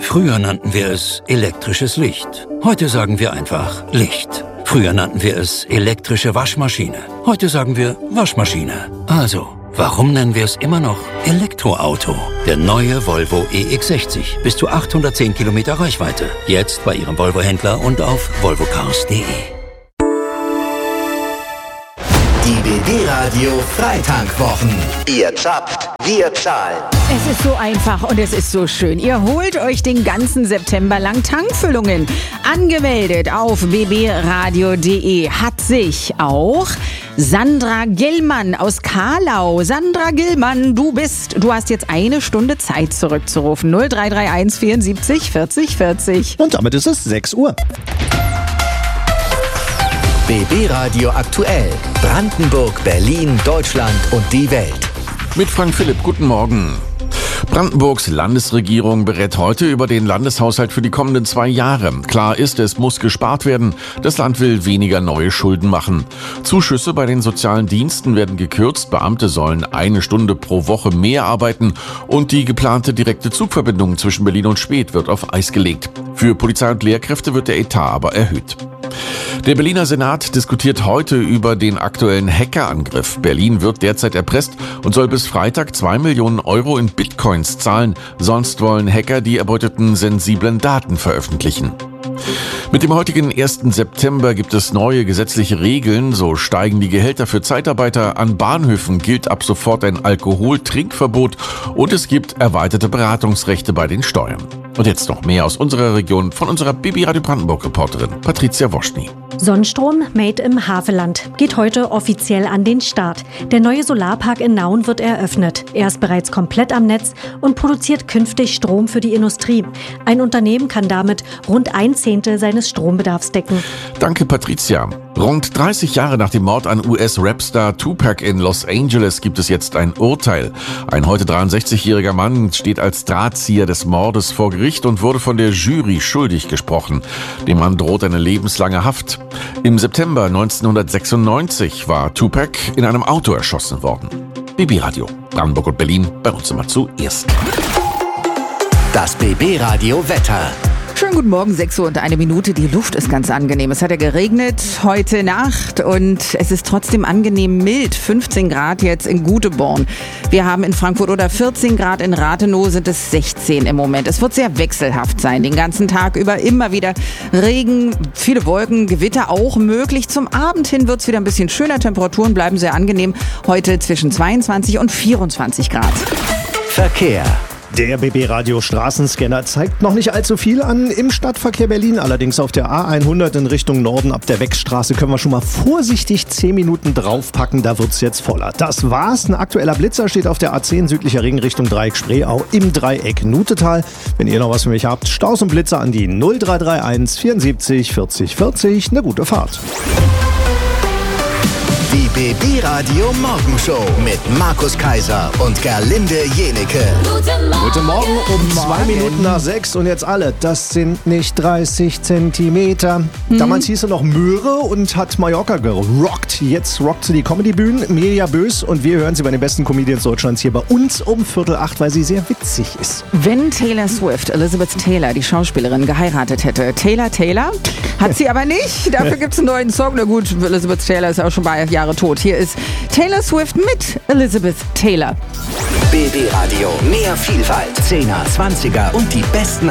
Früher nannten wir es elektrisches Licht. Heute sagen wir einfach Licht. Früher nannten wir es elektrische Waschmaschine. Heute sagen wir Waschmaschine. Also, warum nennen wir es immer noch Elektroauto? Der neue Volvo EX60. Bis zu 810 Kilometer Reichweite. Jetzt bei Ihrem Volvo-Händler und auf volvocars.de. Die BB-Radio Freitankwwochen. Ihr zapft, wir zahlen. Es ist so einfach und es ist so schön. Ihr holt euch den ganzen September lang Tankfüllungen. Angemeldet auf bbradio.de hat sich auch Sandra Gillmann aus Kahlau. Sandra Gillmann, du hast jetzt 1 Stunde Zeit zurückzurufen. 0331 74 40 40. Und damit ist es 6 Uhr. BB Radio aktuell. Brandenburg, Berlin, Deutschland und die Welt. Mit Frank Philipp, guten Morgen. Brandenburgs Landesregierung berät heute über den Landeshaushalt für die kommenden 2 Jahre. Klar ist, es muss gespart werden. Das Land will weniger neue Schulden machen. Zuschüsse bei den sozialen Diensten werden gekürzt. Beamte sollen 1 Stunde pro Woche mehr arbeiten. Und die geplante direkte Zugverbindung zwischen Berlin und Schwedt wird auf Eis gelegt. Für Polizei und Lehrkräfte wird der Etat aber erhöht. Der Berliner Senat diskutiert heute über den aktuellen Hackerangriff. Berlin wird derzeit erpresst und soll bis Freitag 2 Millionen Euro in Bitcoins zahlen. Sonst wollen Hacker die erbeuteten sensiblen Daten veröffentlichen. Mit dem heutigen 1. September gibt es neue gesetzliche Regeln. So steigen die Gehälter für Zeitarbeiter. An Bahnhöfen gilt ab sofort ein Alkoholtrinkverbot und es gibt erweiterte Beratungsrechte bei den Steuern. Und jetzt noch mehr aus unserer Region von unserer BB Radio Brandenburg-Reporterin Patricia Woschny. Sonnenstrom made im Havelland geht heute offiziell an den Start. Der neue Solarpark in Nauen wird eröffnet. Er ist bereits komplett am Netz und produziert künftig Strom für die Industrie. Ein Unternehmen kann damit rund 1/10 seines Strombedarfs decken. Danke, Patricia. Rund 30 Jahre nach dem Mord an US-Rapstar Tupac in Los Angeles gibt es jetzt ein Urteil. Ein heute 63-jähriger Mann steht als Drahtzieher des Mordes vor Gericht und wurde von der Jury schuldig gesprochen. Dem Mann droht eine lebenslange Haft. Im September 1996 war Tupac in einem Auto erschossen worden. BB Radio, Brandenburg und Berlin, bei uns immer zuerst. Das BB Radio Wetter. Schönen guten Morgen, 6 Uhr und 1 Minute. Die Luft ist ganz angenehm. Es hat ja geregnet heute Nacht und es ist trotzdem angenehm mild. 15 Grad jetzt in Guteborn. Wir haben in Frankfurt oder 14 Grad, in Rathenow sind es 16 im Moment. Es wird sehr wechselhaft sein, den ganzen Tag über immer wieder Regen, viele Wolken, Gewitter auch möglich. Zum Abend hin wird es wieder ein bisschen schöner. Temperaturen bleiben sehr angenehm. Heute zwischen 22 und 24 Grad. Verkehr. Der BB-Radio Straßenscanner zeigt noch nicht allzu viel an im Stadtverkehr Berlin. Allerdings auf der A100 in Richtung Norden ab der Weckstraße können wir schon mal vorsichtig 10 Minuten draufpacken. Da wird's jetzt voller. Das war's. Ein aktueller Blitzer steht auf der A10 südlicher Ring Richtung Dreieck Spreeau im Dreieck Nutetal. Wenn ihr noch was für mich habt, Staus und Blitzer an die 0331 74 40 40. Eine gute Fahrt. Die BB Radio Morgenshow mit Markus Kaiser und Gerlinde Jenecke. Guten Morgen um 2 Minuten nach 6 und jetzt alle. Das sind nicht 30 Zentimeter. Damals hieß er noch Möhre und hat Mallorca gerockt. Jetzt rockt sie die Comedy-Bühnen. Mirja Bös und wir hören sie bei den besten Comedians Deutschlands hier bei uns um 7:45, weil sie sehr witzig ist. Wenn Taylor Swift Elizabeth Taylor, die Schauspielerin, geheiratet hätte. Taylor, hat sie aber nicht. Dafür gibt es einen neuen Song. Na gut, Elizabeth Taylor ist auch schon bei Jahre tot. Hier ist Taylor Swift mit Elizabeth Taylor. BB Radio, mehr Vielfalt, 10er, 20er und die besten